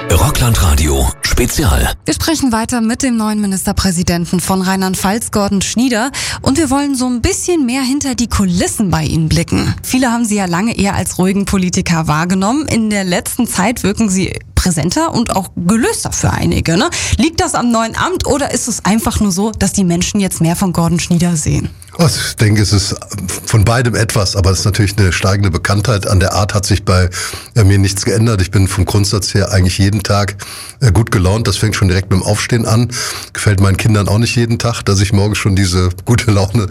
Rockland-Radio Spezial. Wir sprechen weiter mit dem neuen Ministerpräsidenten von Rheinland-Pfalz, Gordon Schnieder. Und wir wollen so ein bisschen mehr hinter die Kulissen bei Ihnen blicken. Viele haben Sie ja lange eher als ruhigen Politiker wahrgenommen. In der letzten Zeit wirken Sie präsenter und auch gelöster für einige, ne? Liegt das am neuen Amt oder ist es einfach nur so, dass die Menschen jetzt mehr von Gordon Schnieder sehen? Ich denke, es ist von beidem etwas, aber es ist natürlich eine steigende Bekanntheit. An der Art hat sich bei mir nichts geändert. Ich bin vom Grundsatz her eigentlich jeden Tag gut gelaunt. Das fängt schon direkt mit dem Aufstehen an. Gefällt meinen Kindern auch nicht jeden Tag, dass ich morgens schon diese gute Laune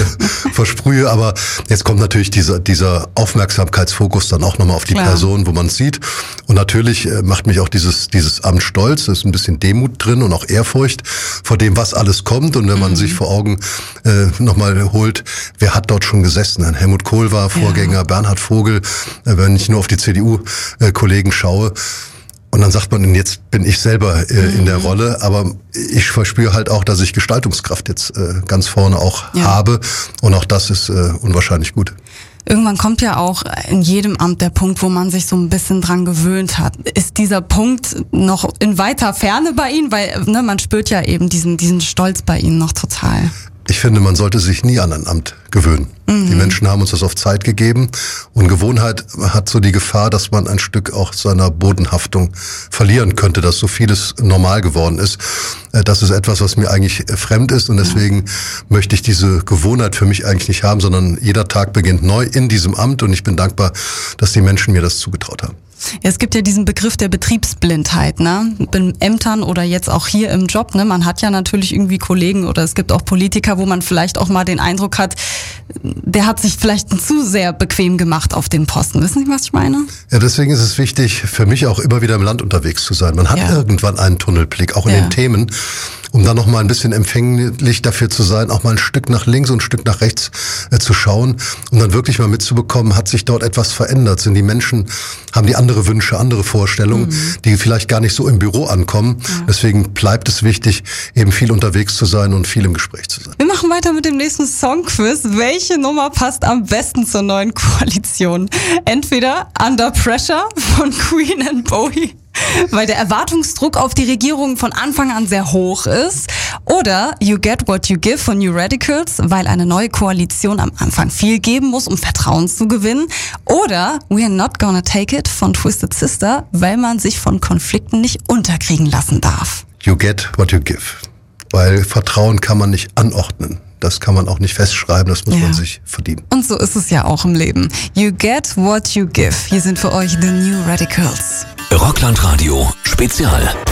versprühe. Aber jetzt kommt natürlich dieser Aufmerksamkeitsfokus dann auch nochmal auf die Person, wo man es sieht. Und natürlich macht mich auch dieses Amt stolz. Da ist ein bisschen Demut drin und auch Ehrfurcht vor dem, was alles kommt. Und wenn man sich vor Augen nochmal holt, wer hat dort schon gesessen? Helmut Kohl war Vorgänger, Bernhard Vogel, wenn ich nur auf die CDU-Kollegen schaue. Und dann sagt man, jetzt bin ich selber in der Rolle, aber ich verspüre halt auch, dass ich Gestaltungskraft jetzt ganz vorne auch habe. Und auch das ist unwahrscheinlich gut. Irgendwann kommt ja auch in jedem Amt der Punkt, wo man sich so ein bisschen dran gewöhnt hat. Ist dieser Punkt noch in weiter Ferne bei Ihnen? Weil man spürt ja eben diesen Stolz bei Ihnen noch total. Ich finde, man sollte sich nie an ein Amt gewöhnen. Die Menschen haben uns das auf Zeit gegeben und Gewohnheit hat so die Gefahr, dass man ein Stück auch seiner Bodenhaftung verlieren könnte, dass so vieles normal geworden ist. Das ist etwas, was mir eigentlich fremd ist und deswegen möchte ich diese Gewohnheit für mich eigentlich nicht haben, sondern jeder Tag beginnt neu in diesem Amt und ich bin dankbar, dass die Menschen mir das zugetraut haben. Ja, es gibt ja diesen Begriff der Betriebsblindheit, ne? In Ämtern oder jetzt auch hier im Job, ne? Man hat ja natürlich irgendwie Kollegen oder es gibt auch Politiker, wo man vielleicht auch mal den Eindruck hat, der hat sich vielleicht zu sehr bequem gemacht auf dem Posten. Wissen Sie, was ich meine? Ja, deswegen ist es wichtig, für mich auch immer wieder im Land unterwegs zu sein. Man hat irgendwann einen Tunnelblick, auch in den Themen, um dann noch mal ein bisschen empfänglich dafür zu sein, auch mal ein Stück nach links und ein Stück nach rechts zu schauen und dann wirklich mal mitzubekommen, hat sich dort etwas verändert? Sind die Menschen, haben die andere Wünsche, andere Vorstellungen, die vielleicht gar nicht so im Büro ankommen? Deswegen bleibt es wichtig, eben viel unterwegs zu sein und viel im Gespräch zu sein. Wir machen weiter mit dem nächsten Songquiz. Welche Nummer passt am besten zur neuen Koalition? Entweder Under Pressure von Queen and Bowie, weil der Erwartungsdruck auf die Regierung von Anfang an sehr hoch ist. Oder You Get What You Give von New Radicals, weil eine neue Koalition am Anfang viel geben muss, um Vertrauen zu gewinnen. Oder We're Not Gonna Take It von Twisted Sister, weil man sich von Konflikten nicht unterkriegen lassen darf. You Get What You Give, weil Vertrauen kann man nicht anordnen. Das kann man auch nicht festschreiben, das muss man sich verdienen. Und so ist es ja auch im Leben. You Get What You Give. Hier sind für euch The New Radicals. Rockland-Radio Spezial.